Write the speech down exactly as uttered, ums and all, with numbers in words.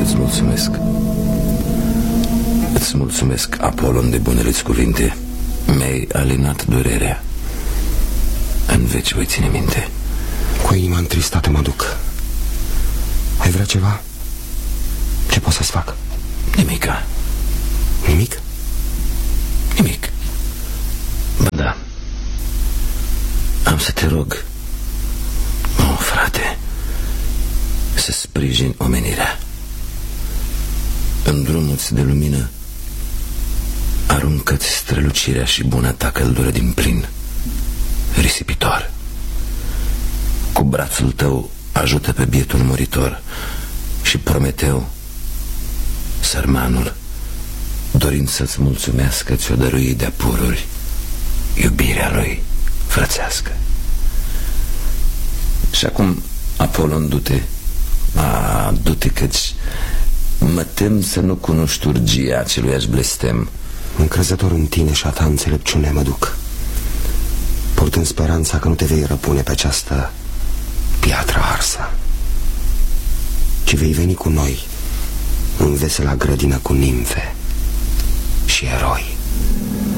Îți mulțumesc. Îți mulțumesc, Apolon, de bunele-ți cuvinte. Mi-ai alinat durerea. În veci voi ține minte. Cu inima întristată mă duc. Ai vrea ceva? Ce pot să-ți fac? Nimica. Nimic? Nimic. Ba da. Am să te rog, oh, frate, să sprijini omenirea. În drumul-ți de lumină aruncă-ți strălucirea și buna ta căldură din plin, risipitor. Cu brațul tău ajută pe bietul muritor și Prometeu, sărmanul, dorind să-ți mulțumească, ți-o dărui de-a pururi iubirea lui frățească. Și acum, Apolon, du-te, a, du-te, căci mă tem să nu cunoști urgia aceluiași blestem. Încrezător în tine și a ta înțelepciune mă duc, purtând speranța că nu te vei răpune pe această piatră arsă, ci vei veni cu noi în vesela grădină cu nimfe și eroi.